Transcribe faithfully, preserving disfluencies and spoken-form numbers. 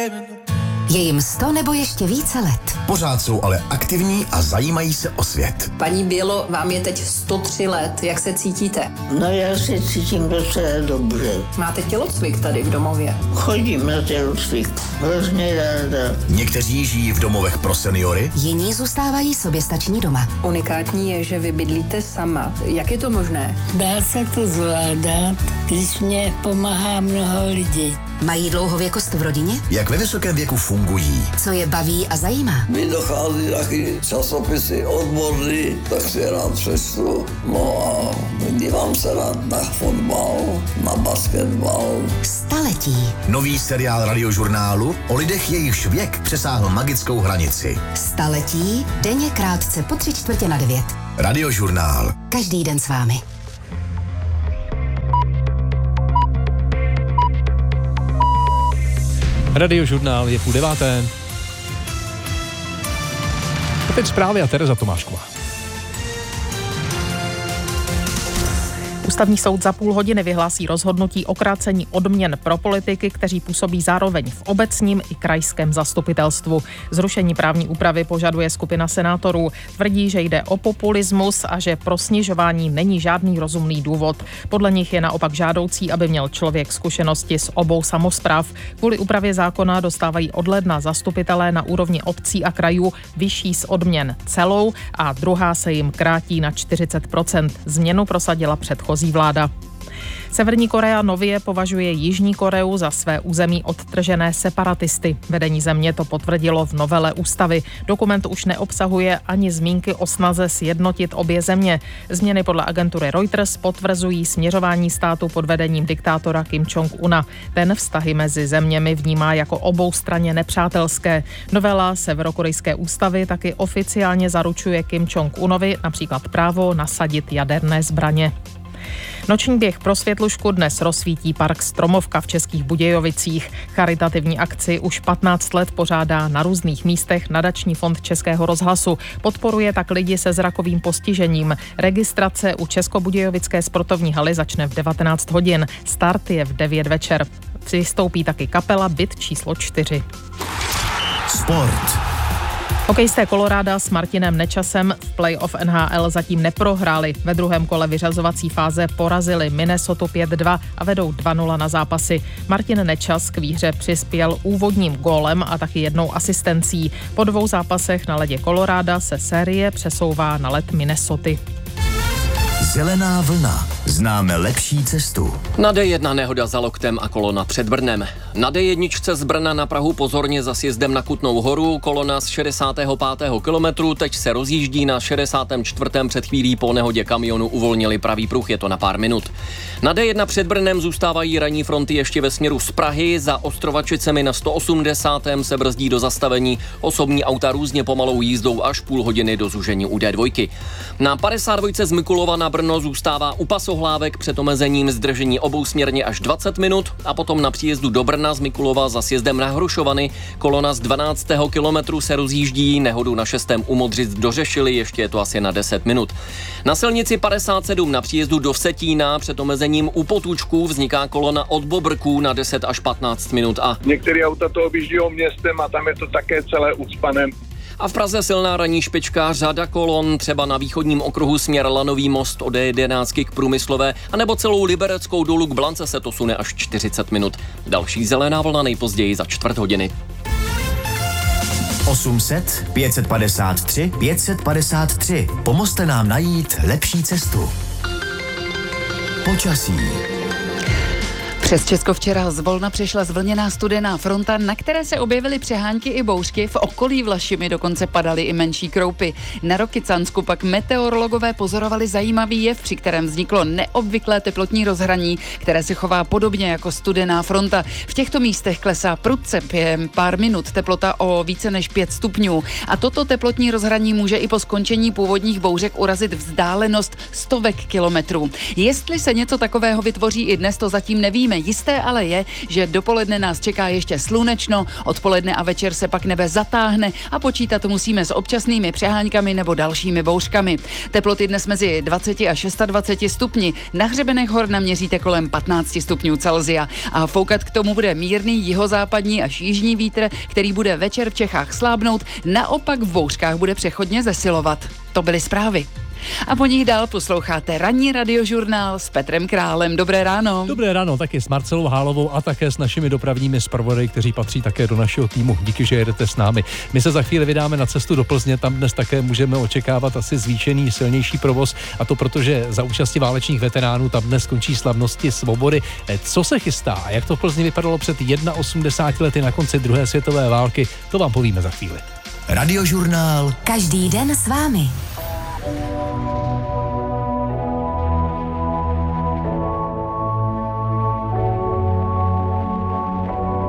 Je jim sto nebo ještě více let. Pořád jsou ale aktivní a zajímají se o svět. Paní Bělo, vám je teď sto tři let. Jak se cítíte? No já se cítím docela dobře. Máte tělocvik tady v domově? Chodím na tělocvik. Hrozně ráda. Někteří žijí v domovech pro seniory. Jiní zůstávají soběstační doma. Unikátní je, že vy bydlíte sama. Jak je to možné? Dá se to zvládat, když mě pomáhá mnoho lidí. Mají dlouhověkost v rodině? Jak ve vysokém věku fungují? Co je baví a zajímá? Mi dochází taky časopisy odborný, tak si rád přečtu. No a dívám se rád na fotbal, na basketbal. Staletí. Nový seriál Radiožurnálu o lidech, jejichž věk přesáhl magickou hranici. Staletí, denně krátce po tři čtvrtě na devět. Radiožurnál. Každý den s vámi. Radiožurnál je půl deváté. A teď zprávy a Tereza Tomášková. Ústavní soud za půl hodiny vyhlásí rozhodnutí o krácení odměn pro politiky, kteří působí zároveň v obecním i krajském zastupitelstvu. Zrušení právní úpravy požaduje skupina senátorů. Tvrdí, že jde o populismus a že pro snižování není žádný rozumný důvod. Podle nich je naopak žádoucí, aby měl člověk zkušenosti z obou samospráv. Kvůli úpravě zákona dostávají od ledna zastupitelé na úrovni obcí a krajů vyšší z odměn celou a druhá se jim krátí na čtyřicet procent. Změnu prosadila předchozí vláda. Severní Korea nově považuje Jižní Koreu za své území odtržené separatisty. Vedení země to potvrdilo v novele ústavy. Dokument už neobsahuje ani zmínky o snaze sjednotit obě země. Změny podle agentury Reuters potvrzují směřování státu pod vedením diktátora Kim Jong-una. Ten vztahy mezi zeměmi vnímá jako oboustranně nepřátelské. Novela severokorejské ústavy taky oficiálně zaručuje Kim Jong-unovi například právo nasadit jaderné zbraně. Noční běh pro Světlušku dnes rozsvítí park Stromovka v Českých Budějovicích. Charitativní akci už patnáct let pořádá na různých místech nadační fond Českého rozhlasu. Podporuje tak lidi se zrakovým postižením. Registrace u Českobudějovické sportovní haly začne v devatenáct hodin. Start je v devět večer. Přistoupí taky kapela Byt číslo čtyři. Sport. Hokejisté Koloráda s Martinem Nečasem v playoff N H L zatím neprohráli. Ve druhém kole vyřazovací fáze porazili Minnesotu pět dva a vedou dva nula na zápasy. Martin Nečas k výhře přispěl úvodním gólem a taky jednou asistencí. Po dvou zápasech na ledě Koloráda se série přesouvá na led Minnesoty. Zelená vlna. Známe lepší cestu. Na D jedna nehoda za Loktem a kolona před Brnem. Na D jedna z Brna na Prahu pozorně za sjezdem na Kutnou Horu. Kolona z šedesátého pátého kilometru teď se rozjíždí na šedesátém čtvrtém Před chvílí po nehodě kamionu uvolnili pravý pruh, je to na pár minut. Na D jedna před Brnem zůstávají ranní fronty ještě ve směru z Prahy. Za Ostrovačicemi na sto osmdesátém se brzdí do zastavení. Osobní auta různě pomalou jízdou až půl hodiny do zúžení u D dva. Na padesát dva z Mikulova na Brno zůstává u pasohlávek před omezením zdržení obousměrně až dvacet minut a potom na příjezdu do Brna z Mikulova za sjezdem na Hrušovany. Kolona z dvanáctého kilometru se rozjíždí, nehodu na šestém u Modřic dořešili, ještě je to asi na deset minut. Na silnici padesát sedm na příjezdu do Vsetína před omezením u Potůčků vzniká kolona od Bobrků na deset až patnáct minut a některé auta to objíždí městem a tam je to také celé ucpané. A v Praze silná ranní špička, řada kolon, třeba na východním okruhu směr Lanový most od D jedenáct k Průmyslové, anebo celou Libereckou dolů k Blance se to sune až čtyřicet minut. Další zelená vlna nejpozději za čtvrt hodiny. osm set pět set padesát tři pět set padesát tři. Pomozte nám najít lepší cestu. Počasí. Přes Česko včera zvolna přešla zvlněná studená fronta, na které se objevily přehánky i bouřky, v okolí Vlašimi dokonce padaly i menší kroupy. Na Rokycansku pak meteorologové pozorovali zajímavý jev, při kterém vzniklo neobvyklé teplotní rozhraní, které se chová podobně jako studená fronta. V těchto místech klesá prudce během pár minut teplota o více než pět stupňů. A toto teplotní rozhraní může i po skončení původních bouřek urazit vzdálenost stovek kilometrů. Jestli se něco takového vytvoří i dnes, to zatím nevíme. Jisté ale je, že dopoledne nás čeká ještě slunečno, odpoledne a večer se pak nebe zatáhne a počítat musíme s občasnými přeháňkami nebo dalšími bouřkami. Teploty dnes mezi dvacet až dvacet šest stupni, na hřebenech hor naměříte kolem patnáct stupňů Celsia a foukat k tomu bude mírný jihozápadní až jižní vítr, který bude večer v Čechách slábnout, naopak v bouřkách bude přechodně zesilovat. To byly zprávy. A po nich dál posloucháte ranní radiožurnál s Petrem Králem. Dobré ráno. Dobré ráno, taky s Marcelou Hálovou a také s našimi dopravními zpravodaji, kteří patří také do našeho týmu. Díky, že jedete s námi. My se za chvíli vydáme na cestu do Plzně, tam dnes také můžeme očekávat asi zvýšený, silnější provoz, a to protože za účasti válečných veteránů tam dnes končí slavnosti svobody. Co se chystá a jak to v Plzni vypadalo před osmdesáti jedna lety na konci druhé světové války, to vám povíme za chvíli. Radiožurnál. Každý den s vámi.